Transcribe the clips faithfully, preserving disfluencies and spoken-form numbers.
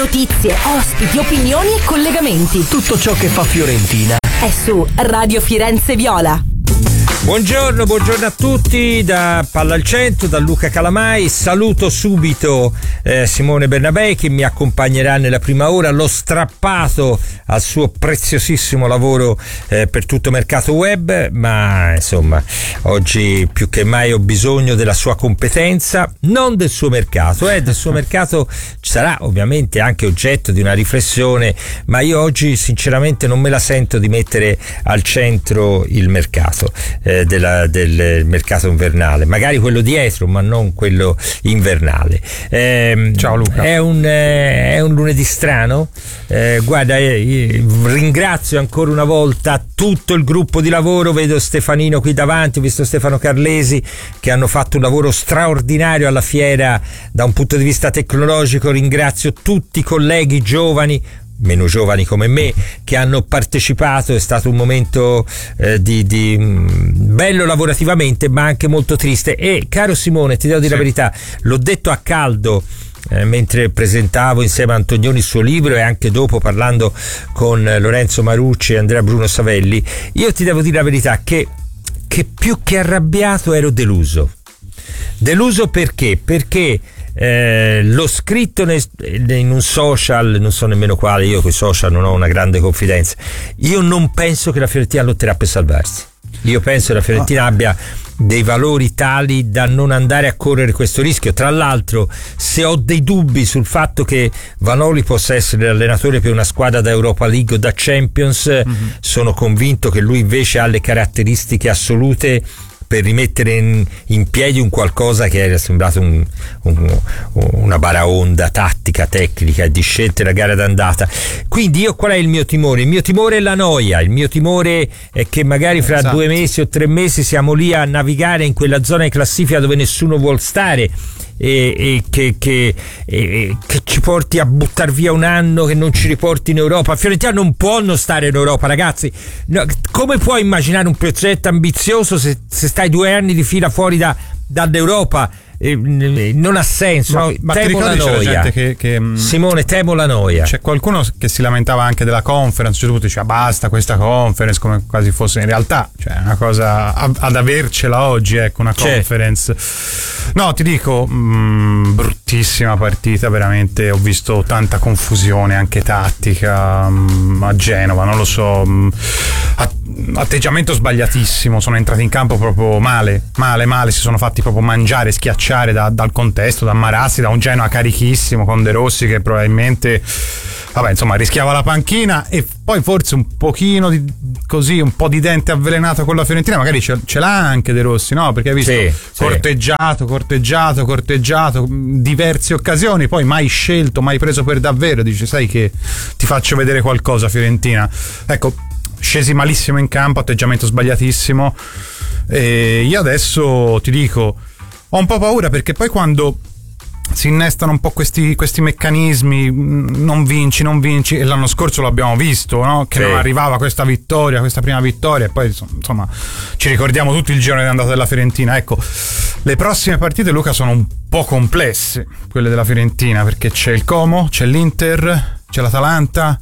Notizie, ospiti, opinioni e collegamenti. Tutto ciò che fa Fiorentina è su Radio Firenze Viola. Buongiorno, buongiorno a tutti da Palla al Centro, da Luca Calamai. Saluto subito eh, Simone Bernabei che mi accompagnerà nella prima ora. L'ho strappato al suo preziosissimo lavoro eh, per tutto mercato web, ma insomma oggi più che mai ho bisogno della sua competenza, non del suo mercato, eh, del suo mercato sarà ovviamente anche oggetto di una riflessione, ma io oggi sinceramente non me la sento di mettere al centro il mercato. Eh, Della, del mercato invernale, magari quello dietro ma non quello invernale. Eh, Ciao Luca. È un, eh, è un lunedì strano. Eh, guarda, eh, ringrazio ancora una volta tutto il gruppo di lavoro. Vedo Stefanino qui davanti, ho visto Stefano Carlesi che hanno fatto un lavoro straordinario alla fiera da un punto di vista tecnologico. Ringrazio tutti i colleghi giovani, meno giovani come me, che hanno partecipato. È stato un momento eh, di, di mh, bello lavorativamente ma anche molto triste. E caro Simone, ti devo dire sì. la verità, l'ho detto a caldo eh, mentre presentavo insieme a Antonioni il suo libro e anche dopo parlando con Lorenzo Marucci e Andrea Bruno Savelli. Io ti devo dire la verità che, che più che arrabbiato ero deluso deluso perché? Perché Eh, l'ho scritto ne, in un social, non so nemmeno quale, io con i social non ho una grande confidenza. Io non penso che la Fiorentina lotterà per salvarsi. Io penso che la Fiorentina abbia dei valori tali da non andare a correre questo rischio. Tra l'altro, se ho dei dubbi sul fatto che Vanoli possa essere l'allenatore per una squadra da Europa League o da Champions, mm-hmm. sono convinto che lui invece ha le caratteristiche assolute per rimettere in, in piedi un qualcosa che era sembrato un, un, una baraonda tattica, tecnica e di scelte la gara d'andata. Quindi io qual è il mio timore? Il mio timore è la noia, il mio timore è che magari fra esatto. due mesi o tre mesi siamo lì a navigare in quella zona di classifica dove nessuno vuol stare e, e che, che, e, che ci porti a buttar via un anno, che non ci riporti in Europa. Fiorentina non può non stare in Europa, ragazzi. No, come puoi immaginare un progetto ambizioso se, se stai due anni di fila fuori da, dall'Europa? Eh, non ha senso. Ma, no? ma temo la noia. Che, che, Simone, temo la noia. C'è qualcuno che si lamentava anche della conference, cioè tutto diceva basta questa conference, come quasi fosse in realtà, cioè una cosa ad avercela oggi, ecco, una c'è. conference. No, ti dico, mh, bruttissima partita, veramente. Ho visto tanta confusione anche tattica mh, a Genova, non lo so, mh, atteggiamento sbagliatissimo. Sono entrati in campo proprio male, male, male. Si sono fatti proprio mangiare, schiacciare Da, dal contesto, da Marassi, da un Genoa carichissimo con De Rossi che probabilmente vabbè insomma rischiava la panchina, e poi forse un pochino di così, un po' di dente avvelenato con la Fiorentina magari ce, ce l'ha anche De Rossi, no? Perché hai visto sì, corteggiato, sì. corteggiato, corteggiato diverse occasioni, poi mai scelto, mai preso per davvero. Dice sai che ti faccio vedere qualcosa Fiorentina. Ecco, scesi malissimo in campo, atteggiamento sbagliatissimo, e io adesso ti dico ho un po' paura, perché poi quando si innestano un po' questi, questi meccanismi, non vinci, non vinci, e l'anno scorso l'abbiamo visto, no? Che sì. non arrivava questa vittoria, questa prima vittoria, e poi insomma ci ricordiamo tutto il girone d'andata della Fiorentina. Ecco, le prossime partite, Luca, sono un po' complesse, quelle della Fiorentina, perché c'è il Como, c'è l'Inter, c'è l'Atalanta,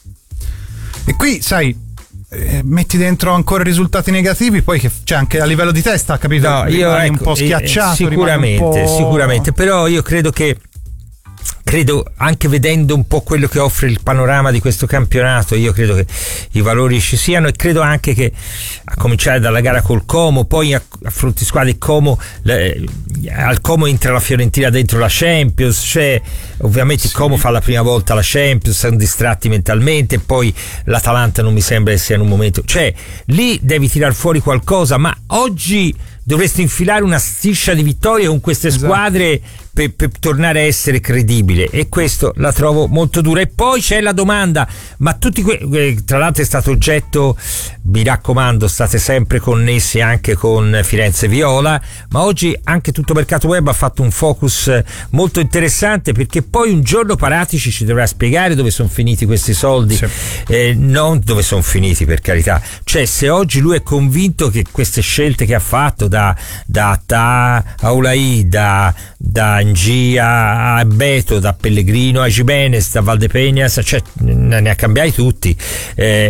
e qui sai metti dentro ancora risultati negativi, poi che c'è anche a livello di testa, capito? No, io rimani ecco, un po' schiacciato, sicuramente, un po'... sicuramente, però io credo che credo anche vedendo un po' quello che offre il panorama di questo campionato, io credo che i valori ci siano, e credo anche che a cominciare dalla gara col Como, poi affronti squadre Como, le, al Como entra la Fiorentina dentro la Champions, cioè ovviamente sì. il Como fa la prima volta la Champions, sono distratti mentalmente, poi l'Atalanta non mi sembra che sia in un momento, cioè lì devi tirar fuori qualcosa, ma oggi dovresti infilare una striscia di vittorie con queste squadre esatto. per, per tornare a essere credibile, e questo la trovo molto dura. E poi c'è la domanda, ma tutti que- tra l'altro è stato oggetto, mi raccomando, state sempre connessi anche con Firenze Viola, ma oggi anche Tutto Mercato Web ha fatto un focus molto interessante, perché poi un giorno Paratici ci dovrà spiegare dove sono finiti questi soldi, sì. eh, non dove sono finiti, per carità, cioè se oggi lui è convinto che queste scelte che ha fatto da da Ta Aulai, da da Angie a, a Beto, da Pellegrino a Gimenez, da Valdepeñas, cioè ne ha cambiati tutti. Eh,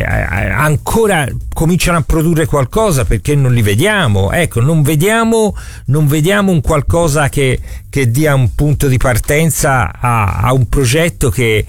ancora cominciano a produrre qualcosa, perché non li vediamo? Ecco, non vediamo, non vediamo un qualcosa che, che dia un punto di partenza a, a un progetto che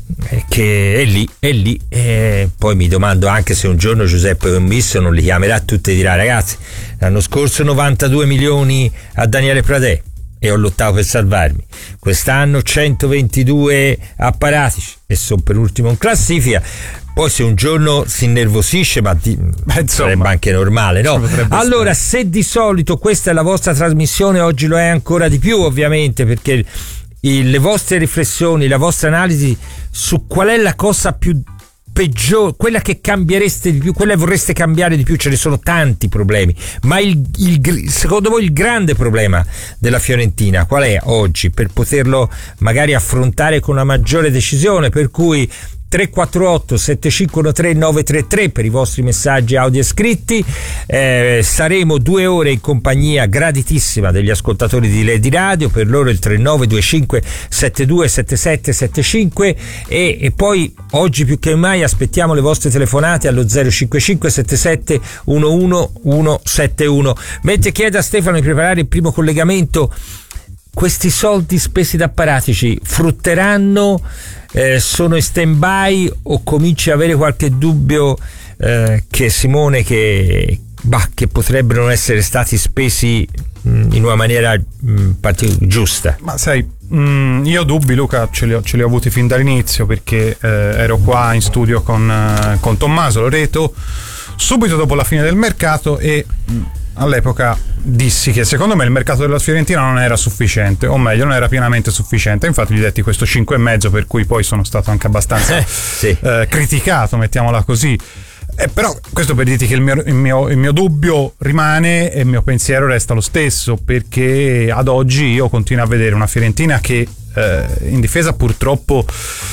che è lì, è lì. E poi mi domando anche se un giorno Giuseppe Commisso non li chiamerà tutti e dirà: ragazzi, l'anno scorso novantadue milioni a Daniele Pradè e ho lottato per salvarmi, quest'anno centoventidue a Paratici e sono per ultimo in classifica. Poi se un giorno si innervosisce, ma di, Beh, sarebbe anche normale, no? Allora, se di solito questa è la vostra trasmissione, oggi lo è ancora di più, ovviamente, perché le vostre riflessioni, la vostra analisi su qual è la cosa più peggiore, quella che cambiereste di più, quella che vorreste cambiare di più. Ce ne sono tanti problemi, ma il, il, secondo voi il grande problema della Fiorentina qual è oggi, per poterlo magari affrontare con una maggiore decisione? Per cui tre quattro otto sette cinque uno tre nove tre tre per i vostri messaggi audio e scritti. Eh, saremo due ore in compagnia graditissima degli ascoltatori di Lady Radio, per loro il tre nove due cinque sette due sette sette sette cinque, e, e poi oggi più che mai aspettiamo le vostre telefonate allo zero cinque cinque sette sette uno uno uno sette uno. Mentre chiedo a Stefano di preparare il primo collegamento, questi soldi spesi da Paratici frutteranno? Eh, sono in stand by o cominci a avere qualche dubbio eh, che Simone che, bah, che potrebbero non essere stati spesi mh, in una maniera mh, partic- giusta? Ma sai, mh, io dubbi, Luca, ce li ho, ce li ho avuti fin dall'inizio, perché eh, ero qua in studio con, eh, con Tommaso Loreto subito dopo la fine del mercato e mh, all'epoca dissi che secondo me il mercato della Fiorentina non era sufficiente, o meglio non era pienamente sufficiente. Infatti gli detti questo cinque e mezzo, per cui poi sono stato anche abbastanza sì. eh, criticato, mettiamola così. Eh, però questo per dirti che il mio, il, mio, il mio dubbio rimane e il mio pensiero resta lo stesso, perché ad oggi io continuo a vedere una Fiorentina che eh, in difesa purtroppo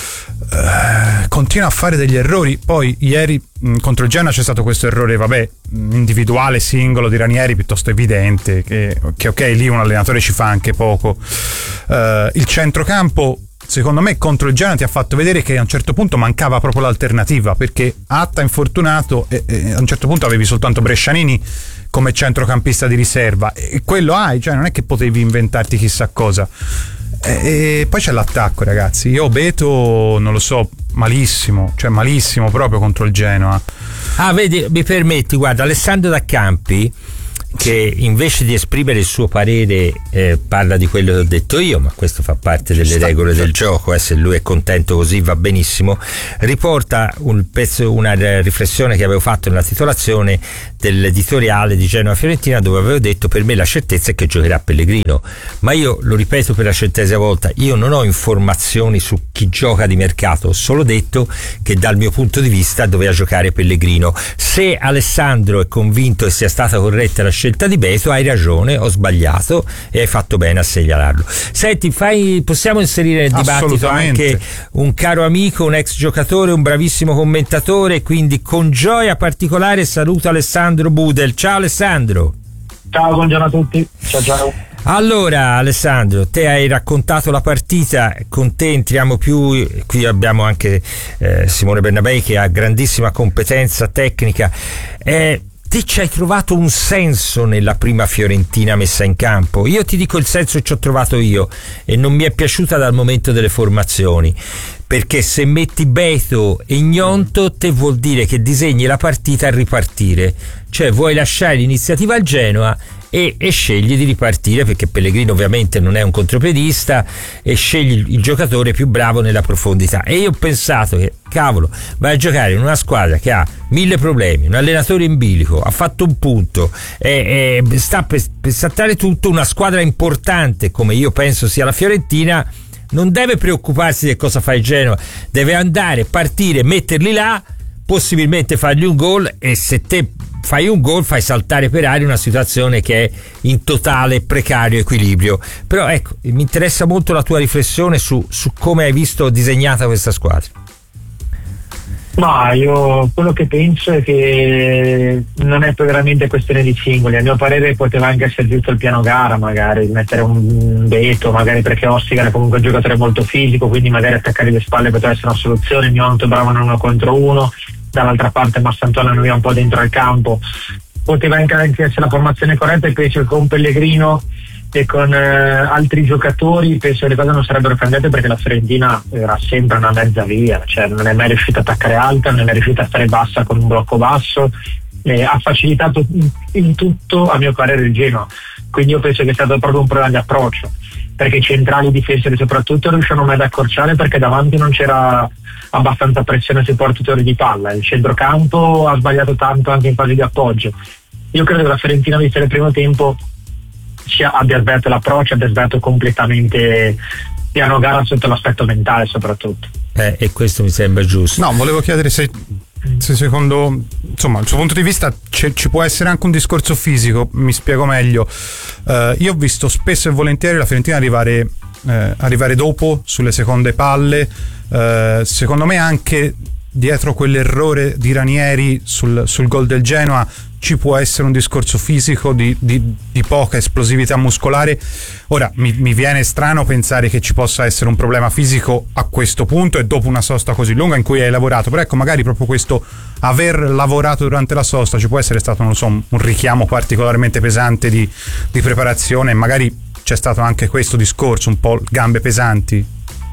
Uh, continua a fare degli errori. Poi ieri mh, contro il Genoa c'è stato questo errore, vabbè, individuale, singolo di Ranieri, piuttosto evidente, che, che ok, lì un allenatore ci fa anche poco. Uh, il centrocampo secondo me contro il Genoa ti ha fatto vedere che a un certo punto mancava proprio l'alternativa, perché Atta infortunato e, e a un certo punto avevi soltanto Brescianini come centrocampista di riserva, e quello hai, cioè non è che potevi inventarti chissà cosa. E poi c'è l'attacco, ragazzi. Io Beto non lo so, malissimo, cioè malissimo proprio contro il Genoa. Ah, vedi, mi permetti, guarda, Alessandro Daccampi, che invece di esprimere il suo parere eh, parla di quello che ho detto io, ma questo fa parte delle sta, regole sta. del gioco, eh, se lui è contento così va benissimo. Riporta un pezzo, una riflessione che avevo fatto nella titolazione dell'editoriale di Genoa Fiorentina, dove avevo detto: per me la certezza è che giocherà Pellegrino, ma io lo ripeto per la centesima volta, io non ho informazioni su chi gioca di mercato, ho solo detto che dal mio punto di vista doveva giocare Pellegrino. Se Alessandro è convinto che sia stata corretta la scelta di Beto, hai ragione, ho sbagliato e hai fatto bene a segnalarlo. Senti, fai, possiamo inserire nel dibattito anche un caro amico, un ex giocatore, un bravissimo commentatore, quindi con gioia particolare saluto Alessandro Budel. Ciao Alessandro. Ciao, buongiorno a tutti. Ciao ciao. Allora Alessandro, te hai raccontato la partita, con te entriamo più, qui abbiamo anche eh, Simone Bernabei che ha grandissima competenza tecnica. Eh, te ci hai trovato un senso nella prima Fiorentina messa in campo? Io ti dico il senso che ci ho trovato io, e non mi è piaciuta dal momento delle formazioni, perché se metti Beto e Gnonto te vuol dire che disegni la partita a ripartire, cioè vuoi lasciare l'iniziativa al Genoa e, e scegli di ripartire, perché Pellegrino ovviamente non è un contropiedista, e scegli il, il giocatore più bravo nella profondità. E io ho pensato che cavolo, vai a giocare in una squadra che ha mille problemi, un allenatore in bilico, ha fatto un punto e, e sta per, per saltare tutto, una squadra importante come io penso sia la Fiorentina non deve preoccuparsi di cosa fa il Genoa, deve andare, partire, metterli là, possibilmente fargli un gol, e se te fai un gol fai saltare per aria una situazione che è in totale precario equilibrio. Però ecco, mi interessa molto la tua riflessione su, su come hai visto disegnata questa squadra. Ma io quello che penso è che non è veramente questione di singoli. A mio parere poteva anche essere giusto il piano gara, magari mettere un Beto, magari perché Ossigan è comunque un giocatore molto fisico, quindi magari attaccare le spalle poteva essere una soluzione. Mionto bravo in uno contro uno, dall'altra parte Massantuono non un po' dentro il campo. Poteva anche essere la formazione corretta, e penso che con Pellegrino e con eh, altri giocatori penso che le cose non sarebbero cambiate, perché la Fiorentina era sempre una mezza via, cioè non è mai riuscita a attaccare alta, non è mai riuscita a stare bassa con un blocco basso, eh, ha facilitato in, in tutto a mio parere il Genoa, quindi io penso che è stato proprio un problema di approccio, perché i centrali difensori soprattutto non riuscivano mai ad accorciare, perché davanti non c'era abbastanza pressione sui portatori di palla, il centrocampo ha sbagliato tanto anche in fase di appoggio. Io credo che la Fiorentina, vista nel primo tempo, sia, abbia sbagliato l'approccio, abbia sbagliato completamente piano gara sotto l'aspetto mentale soprattutto. Eh, e questo mi sembra giusto. No, volevo chiedere se, se secondo, insomma, il suo punto di vista c- ci può essere anche un discorso fisico. Mi spiego meglio. Uh, io ho visto spesso e volentieri la Fiorentina arrivare, eh, arrivare dopo sulle seconde palle. Uh, secondo me anche dietro quell'errore di Ranieri sul, sul gol del Genoa ci può essere un discorso fisico di, di, di poca esplosività muscolare. Ora mi, mi viene strano pensare che ci possa essere un problema fisico a questo punto e dopo una sosta così lunga in cui hai lavorato, però ecco, magari proprio questo aver lavorato durante la sosta ci può essere stato, non lo so, un, un richiamo particolarmente pesante di, di preparazione, e magari c'è stato anche questo discorso, un po' gambe pesanti.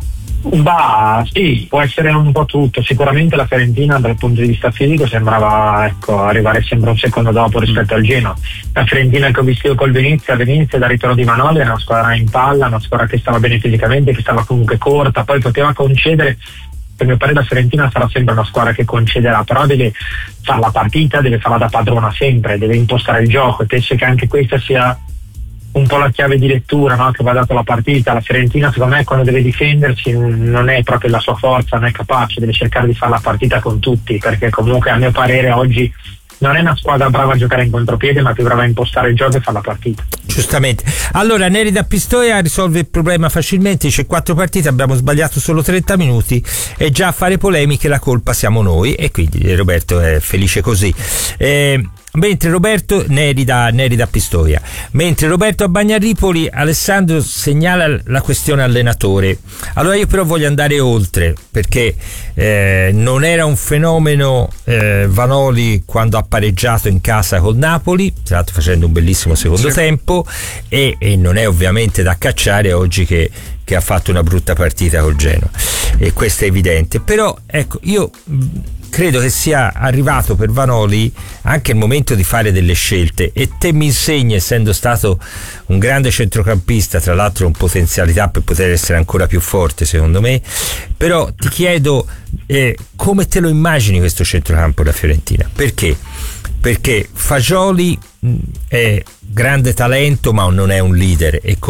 Bah, sì, può essere un po' tutto. Sicuramente la Fiorentina dal punto di vista fisico sembrava, ecco, arrivare sempre un secondo dopo rispetto al Genoa. La Fiorentina che ho visto col Venezia, Venezia dal ritorno di Vanoli era una squadra in palla, una squadra che stava bene fisicamente, che stava comunque corta, poi poteva concedere. Per mio parere la Fiorentina sarà sempre una squadra che concederà, però deve fare la partita, deve farla da padrona sempre, deve impostare il gioco, e penso che anche questa sia un po' la chiave di lettura, no? Che va data la partita. La Fiorentina secondo me quando deve difendersi non è proprio la sua forza, non è capace, deve cercare di fare la partita con tutti, perché comunque a mio parere oggi non è una squadra brava a giocare in contropiede, ma più brava a impostare il gioco e fare la partita. Giustamente. Allora Neri da Pistoia risolve il problema facilmente, dice: quattro partite, abbiamo sbagliato solo trenta minuti, e già a fare polemiche la colpa siamo noi, e quindi Roberto è felice così. Eh, mentre Roberto Neri da, Neri da Pistoia mentre Roberto a Bagnaripoli, Alessandro segnala la questione allenatore. Allora io però voglio andare oltre, perché eh, non era un fenomeno eh, Vanoli quando ha pareggiato in casa col Napoli, tra l'altro facendo un bellissimo secondo sì. tempo, e, e non è ovviamente da cacciare oggi che che ha fatto una brutta partita col Genoa, e questo è evidente. Però ecco, io credo che sia arrivato per Vanoli anche il momento di fare delle scelte, e te mi insegni, essendo stato un grande centrocampista, tra l'altro con potenzialità per poter essere ancora più forte secondo me, però ti chiedo eh, come te lo immagini questo centrocampo della Fiorentina, perché perché Fagioli è grande talento ma non è un leader, e